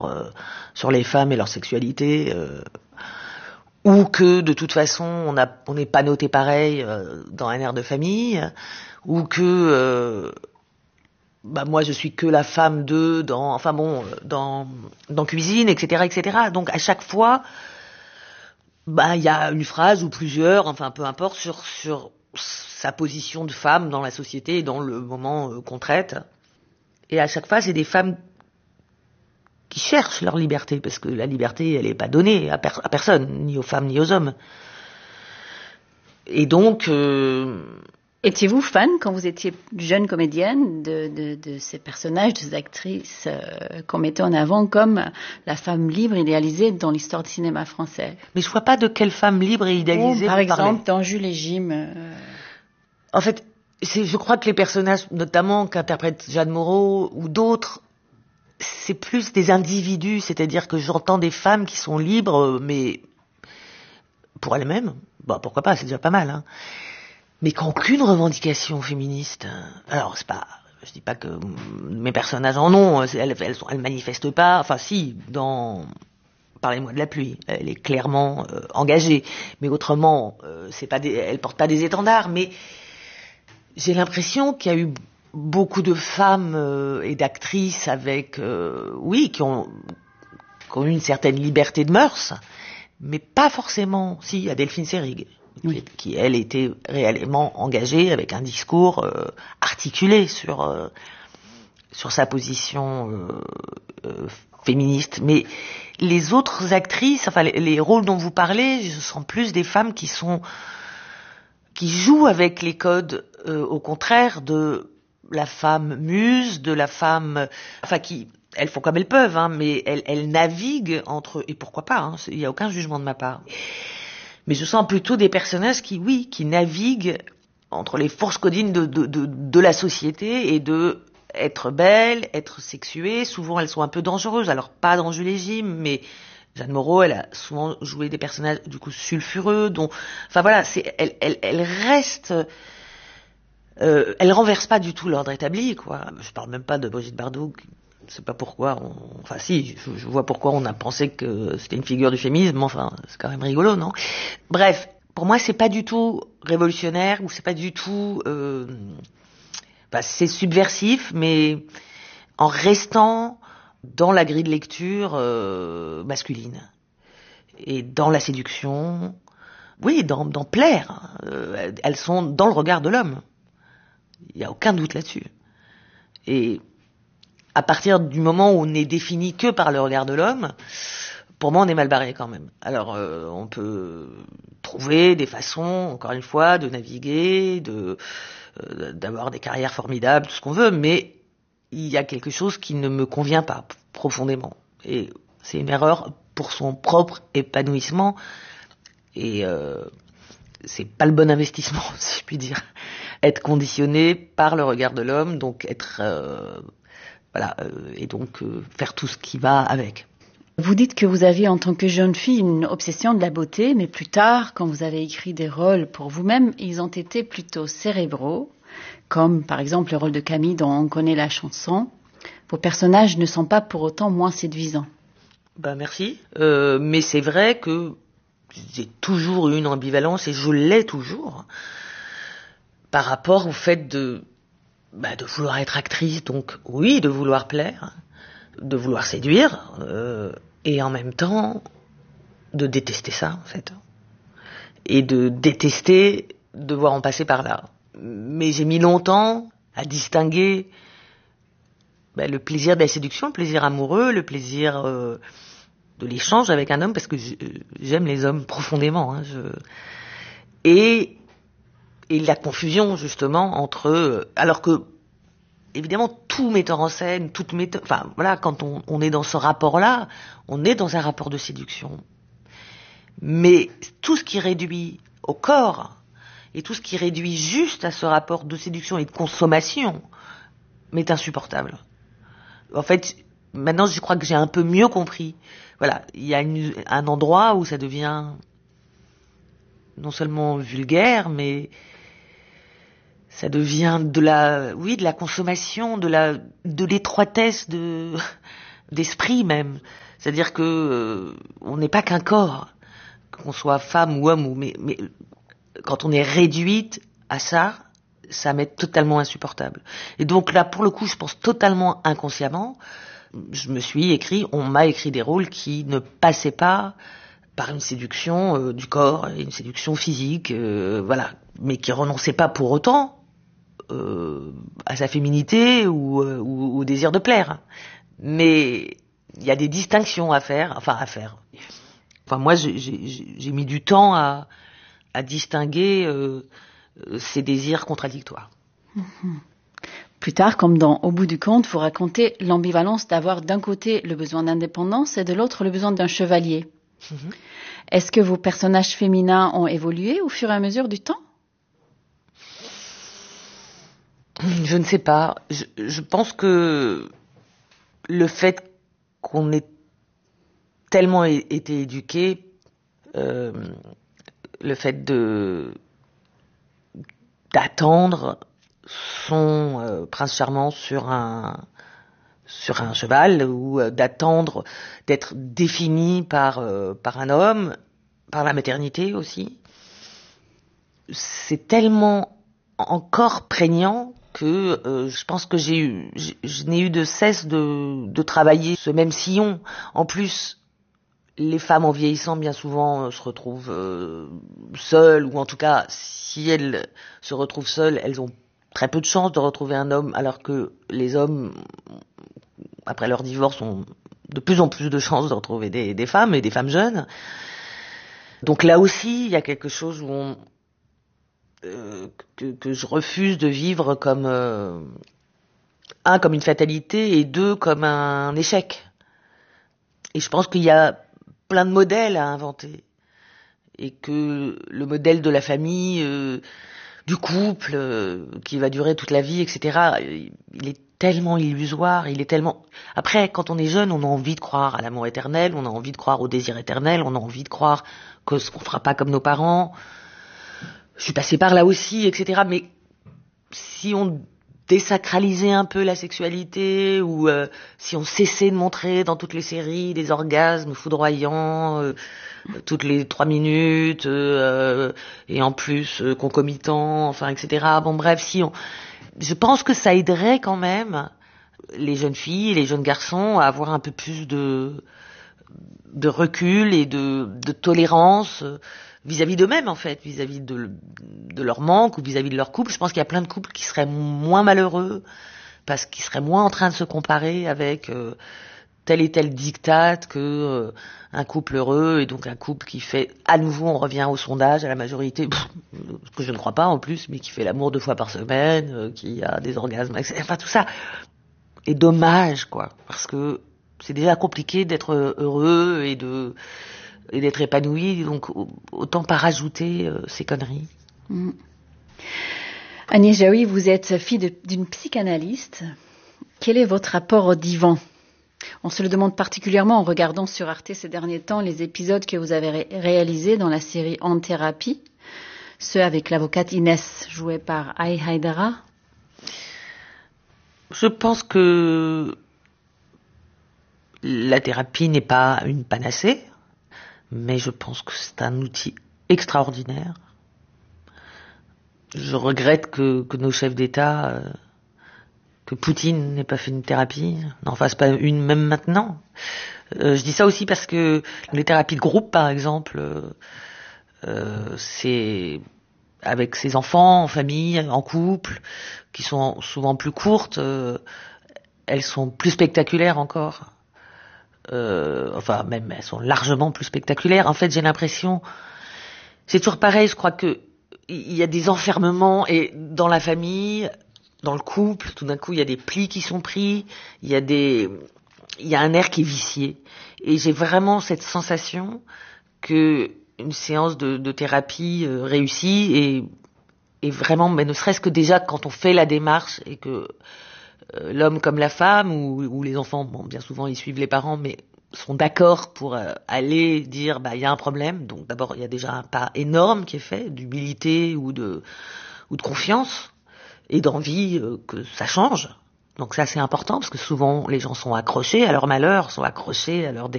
sur les femmes et leur sexualité, ou que de toute façon on n'est pas noté pareil dans un air de famille, ou que moi je suis que la femme de dans cuisine, etc., etc. Donc à chaque fois, il y a une phrase ou plusieurs, enfin peu importe, sur sa position de femme dans la société et dans le moment qu'on traite. Et à chaque fois, c'est des femmes qui cherchent leur liberté, parce que la liberté, elle n'est pas donnée à personne, ni aux femmes, ni aux hommes. Et donc... Étiez-vous fan, quand vous étiez jeune comédienne, de ces personnages, de ces actrices qu'on mettait en avant comme la femme libre idéalisée dans l'histoire du cinéma français? Mais je vois pas de quelle femme libre et idéalisée par vous exemple, parlez. dans Jules et Jim. En fait, je crois que les personnages, notamment qu'interprète Jeanne Moreau ou d'autres, c'est plus des individus, c'est-à-dire que j'entends des femmes qui sont libres, mais pour elles-mêmes, pourquoi pas, c'est déjà pas mal, hein. Mais qui n'ont aucune revendication féministe. Alors, je dis pas que mes personnages en ont, elles manifestent pas, enfin si, Parlez-moi de la pluie, elle est clairement engagée, mais autrement, elle porte pas des étendards, mais j'ai l'impression qu'il y a eu beaucoup de femmes et d'actrices qui ont eu une certaine liberté de mœurs, mais pas forcément. Si, il y a Delphine Seyrig, oui, qui elle était réellement engagée avec un discours articulé sur sa position féministe. Mais les autres actrices, enfin les rôles dont vous parlez, ce sont plus des femmes qui jouent avec les codes, au contraire de la femme muse, de la femme, elles font comme elles peuvent, hein, mais elles naviguent entre, et pourquoi pas, hein, il n'y a aucun jugement de ma part. Mais je sens plutôt des personnages qui naviguent entre les fourches codines de la société et de être belle, être sexuée. Souvent elles sont un peu dangereuses, alors pas dans Jules et Jim, mais Jeanne Moreau, elle a souvent joué des personnages du coup sulfureux, elle reste, elle renverse pas du tout l'ordre établi, quoi. Je parle même pas de Brigitte Bardot, je sais pas pourquoi, je vois pourquoi on a pensé que c'était une figure du féminisme, mais enfin, c'est quand même rigolo, non? Bref, pour moi, c'est pas du tout révolutionnaire, ou c'est pas du tout, c'est subversif, mais en restant dans la grille de lecture masculine et dans la séduction, oui, dans plaire. Elles sont dans le regard de l'homme. Il n'y a aucun doute là-dessus. Et à partir du moment où on n'est défini que par le regard de l'homme, pour moi, on est mal barré quand même. Alors, on peut trouver des façons, encore une fois, de naviguer, d'avoir des carrières formidables, tout ce qu'on veut, mais il y a quelque chose qui ne me convient pas profondément. Et c'est une erreur pour son propre épanouissement. Et c'est pas le bon investissement, si je puis dire. Être conditionné par le regard de l'homme, donc être... et donc faire tout ce qui va avec. Vous dites que vous aviez en tant que jeune fille une obsession de la beauté, mais plus tard, quand vous avez écrit des rôles pour vous-même, ils ont été plutôt cérébraux, comme par exemple le rôle de Camille dont on connaît la chanson. Vos personnages ne sont pas pour autant moins séduisants. Merci. Mais c'est vrai que j'ai toujours eu une ambivalence, et je l'ai toujours, par rapport au fait de vouloir être actrice, donc oui, de vouloir plaire, de vouloir séduire, et en même temps de détester ça, en fait, et de détester devoir en passer par là. Mais j'ai mis longtemps à distinguer le plaisir de la séduction, le plaisir amoureux, le plaisir de l'échange avec un homme, parce que j'aime les hommes profondément, hein, et la confusion justement entre alors que évidemment tout metteur en scène, quand on est dans ce rapport-là, on est dans un rapport de séduction. Mais tout ce qui réduit au corps et tout ce qui réduit juste à ce rapport de séduction et de consommation m'est insupportable. En fait, maintenant je crois que j'ai un peu mieux compris. Voilà, il y a un endroit où ça devient non seulement vulgaire, mais ça devient de la consommation, de l'étroitesse, d'esprit même. C'est-à-dire que on n'est pas qu'un corps, qu'on soit femme ou homme, mais quand on est réduite à ça, ça m'est totalement insupportable. Et donc là, pour le coup, je pense totalement inconsciemment, on m'a écrit des rôles qui ne passaient pas par une séduction du corps, une séduction physique, voilà, mais qui renonçaient pas pour autant à sa féminité ou au désir de plaire. Mais il y a des distinctions à faire. Enfin, moi, j'ai mis du temps à distinguer ces désirs contradictoires. Plus tard, comme dans Au bout du compte, vous racontez l'ambivalence d'avoir d'un côté le besoin d'indépendance et de l'autre le besoin d'un chevalier. Est-ce que vos personnages féminins ont évolué au fur et à mesure du temps? Je ne sais pas. Je pense que le fait qu'on ait tellement été éduqués, le fait d'attendre son prince charmant sur un cheval, ou d'attendre d'être défini par un homme, par la maternité aussi, c'est tellement encore prégnant que je pense que je n'ai eu de cesse de travailler ce même sillon. En plus, les femmes en vieillissant bien souvent se retrouvent seules, ou en tout cas si elles se retrouvent seules, elles ont très peu de chances de retrouver un homme, alors que les hommes, après leur divorce, ont de plus en plus de chances de retrouver des femmes, et des femmes jeunes. Donc là aussi, il y a quelque chose où que je refuse de vivre comme comme une fatalité, et deux, comme un échec. Et je pense qu'il y a plein de modèles à inventer, et que le modèle de la famille, du couple, qui va durer toute la vie, etc., il est tellement illusoire, il est tellement... Après, quand on est jeune, on a envie de croire à l'amour éternel, on a envie de croire au désir éternel, on a envie de croire qu'on fera pas comme nos parents. Je suis passée par là aussi, etc. Mais si on désacralisait un peu la sexualité, ou si on cessait de montrer dans toutes les séries des orgasmes foudroyants toutes les 3 minutes, et en plus concomitants, enfin, etc. Bon, bref, je pense que ça aiderait quand même les jeunes filles et les jeunes garçons à avoir un peu plus de recul et de tolérance vis-à-vis d'eux-mêmes, en fait, vis-à-vis de leur manque, ou vis-à-vis de leur couple. Je pense qu'il y a plein de couples qui seraient moins malheureux, parce qu'ils seraient moins en train de se comparer avec tel et tel diktat que un couple heureux, et donc un couple qui fait, à nouveau, on revient au sondage, à la majorité, ce que je ne crois pas en plus, mais qui fait l'amour 2 fois par semaine, qui a des orgasmes, etc. Enfin, tout ça est dommage, quoi, parce que c'est déjà compliqué d'être heureux et d'être épanoui, donc autant pas rajouter ces conneries. Agnès Jaoui, vous êtes fille d'une psychanalyste. Quel est votre rapport au divan? On se le demande particulièrement en regardant sur Arte ces derniers temps les épisodes que vous avez réalisés dans la série En thérapie, ceux avec l'avocate Inès, jouée par Aïe Haïdara. Je pense que la thérapie n'est pas une panacée, mais je pense que c'est un outil extraordinaire. Je regrette que nos chefs d'État, que Poutine n'ait pas fait une thérapie, n'en fasse pas une même maintenant. Je dis ça aussi parce que les thérapies de groupe, par exemple, c'est avec ses enfants, en famille, en couple, qui sont souvent plus courtes, elles sont plus spectaculaires encore. Enfin, même elles sont largement plus spectaculaires. En fait, j'ai l'impression, c'est toujours pareil, je crois que il y a des enfermements, et dans la famille, dans le couple, tout d'un coup, il y a des plis qui sont pris, il y a un air qui est vicié. Et j'ai vraiment cette sensation que une séance de thérapie réussie, et vraiment, mais ne serait-ce que déjà quand on fait la démarche, et que l'homme comme la femme, ou les enfants, bon, bien souvent ils suivent les parents, mais sont d'accord pour aller dire il y a un problème. Donc d'abord, il y a déjà un pas énorme qui est fait, d'humilité ou de confiance, et d'envie que ça change. Donc ça c'est important parce que souvent les gens sont accrochés à leur malheur, sont accrochés à leur